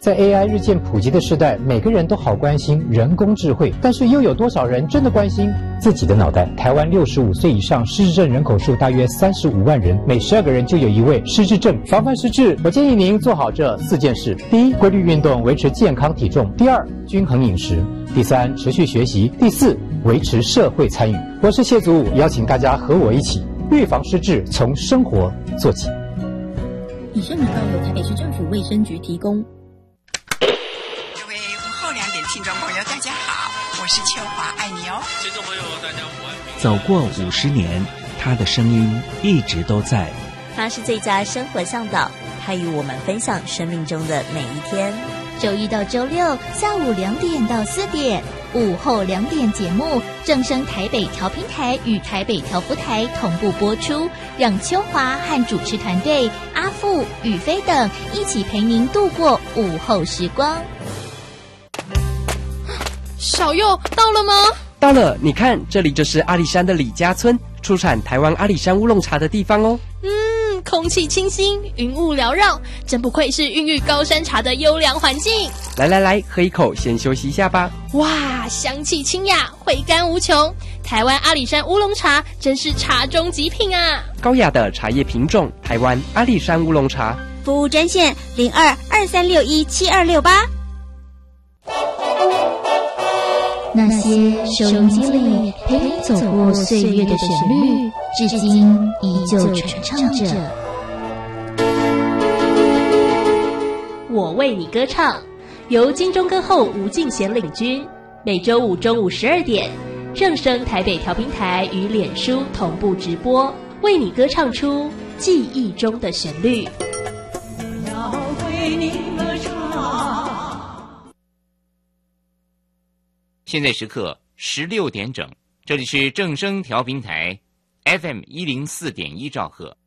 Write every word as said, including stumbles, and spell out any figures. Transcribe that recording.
在 A I 日渐普及的时代，每个人都好关心人工智慧，但是又有多少人真的关心自己的脑袋？台湾六十五岁以上失智症人口数大约三十五万人，每十二个人就有一位失智症。防范失智，我建议您做好这四件事：第一，规律运动，维持健康体重；第二，均衡饮食；第三，持续学习；第四，维持社会参与。我是谢祖武，邀请大家和我一起预防失智，从生活做起。 以上广告由台北市政府卫生局提供。 各位午后两点听众朋友，大家好，我是秋华，爱你哦。 听众朋友，大家午安。 走过五十年，他的声音一直都在。 他是最佳生活向导，他与我们分享生命中的每一天。 周一到周六下午两点到四点，午后两点节目正声台北调频台与台北调福台同步播出，让秋华和主持团队阿富、宇飞等一起陪您度过午后时光。 小佑到了吗？ 到了，你看，这里就是阿里山的李家村，出产台湾阿里山乌龙茶的地方哦。 嗯，空气清新，云雾缭绕，真不愧是孕育高山茶的优良环境。 来来来，喝一口，先休息一下吧。 哇，香气清雅，回甘无穷。台湾阿里山乌龙茶真是茶中极品啊！ 高雅的茶叶品种，台湾阿里山乌龙茶。 服务专线零二二三六一七二六八。 那些收音机里陪你走过岁月的旋律，至今依旧传唱着。 我为你歌唱，由金钟歌后吴敬贤领军，每周五中午十二点，正声台北调频台与脸书同步直播，为你歌唱出记忆中的旋律。 我要为你歌唱。 现在时刻十六点整，这里是正声调频台 F M 一零四点一兆赫。